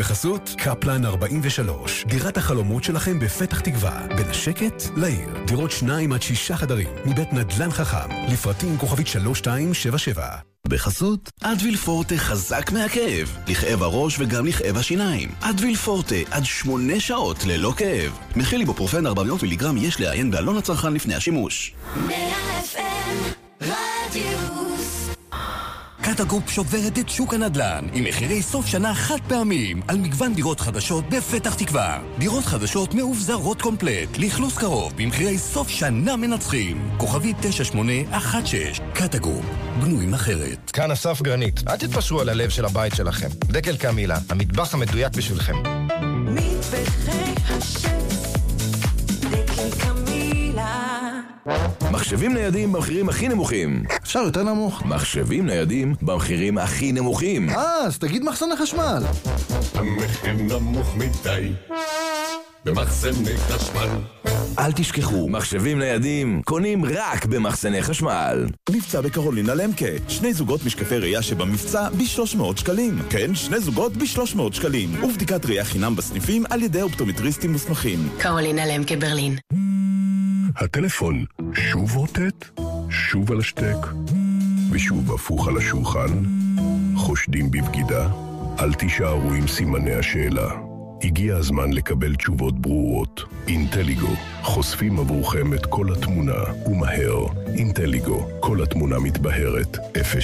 בחסות קפלן 43, דירת החלומות שלכם בפתח תקווה, בין השקט לעיר. דירות 2 עד 6 חדרים, מבית נדל"ן חכם, לפרטים כוכבית 3277. בחסות אדוויל פורטה חזק מהכאב, לכאב הראש וגם לכאב השיניים. אדוויל פורטה עד 8 שעות ללא כאב. מכיל איבופרופן 400 מיליגרם, יש לעיין בעלון הצרכן לפני השימוש. 100 FM רדיוס. קטגרופ שוברת את שוק הנדל"ן עם מחירי סוף שנה חד פעמים על מגוון דירות חדשות בפתח תקווה. דירות חדשות מאובזרות קומפלט, לכלוס קרוב במחירי סוף שנה מנצחים. כוכבי 9816. קטגרופ, בנויים אחרת. כאן אסף גרנית. אל תתפשרו על הלב של הבית שלכם. דקל קמילה, המטבח המדויק בשבילכם. מטבחי השף, דקל קמילה. מחשבים ניידים במחירים הכי נמוכים. אפשר יותר נמוך? מחשבים ניידים במחירים הכי נמוכים. אז תגיד מחסני חשמל. המחיר נמוך מדי במחסני חשמל. אל תשכחו, מחשבים ניידים קונים רק במחסני חשמל. מבצע בקרולינה למקה, 2 זוגות משקפי ראייה שבמבצע ב-300 שקלים. כן, 2 זוגות ב-300 שקלים. ובדיקת ראייה חינם בסניפים על ידי אופטומטריסטים מוסמכים. קרולינה למקה ברלין. הטלפון שוב רוטט, שוב על השטק, ושוב הפוך על השולחן. חושדים בבגידה? אל תישארו עם סימני השאלה. הגיע הזמן לקבל תשובות ברורות. אינטליגו, חושפים עבורכם את כל התמונה, ומהר. אינטליגו, כל התמונה מתבהרת.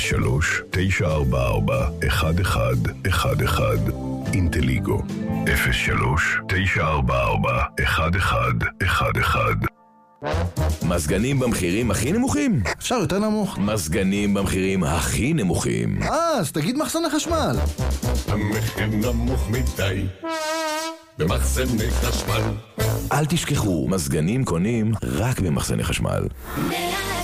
03-944-1111. אינטליגו, 03-944-1111. מזגנים במחירים הכי נמוכים? אפשר יותר נמוך? מזגנים במחירים הכי נמוכים. אז תגיד מחסני חשמל. המחיר נמוך מדי במחסני חשמל. אל תשכחו, מזגנים קונים רק במחסני חשמל. 100